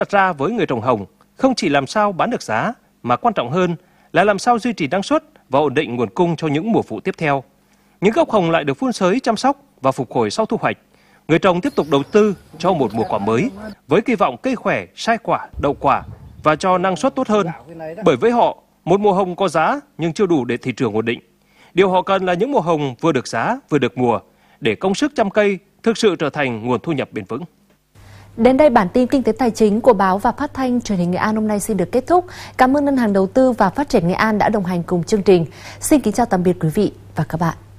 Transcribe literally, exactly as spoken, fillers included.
đặt ra với người trồng hồng không chỉ làm sao bán được giá, mà quan trọng hơn là làm sao duy trì năng suất và ổn định nguồn cung cho những mùa vụ tiếp theo. Những gốc hồng lại được phun sới chăm sóc và phục hồi sau thu hoạch. Người trồng tiếp tục đầu tư cho một mùa quả mới với kỳ vọng cây khỏe, sai quả, đậu quả và cho năng suất tốt hơn. Bởi với họ, một mùa hồng có giá nhưng chưa đủ để thị trường ổn định. Điều họ cần là những mùa hồng vừa được giá, vừa được mùa để công sức chăm cây thực sự trở thành nguồn thu nhập bền vững. Đến đây bản tin kinh tế tài chính của báo và phát thanh truyền hình Nghệ An hôm nay xin được kết thúc. Cảm ơn Ngân hàng Đầu tư và Phát triển Nghệ An đã đồng hành cùng chương trình. Xin kính chào tạm biệt quý vị và các bạn.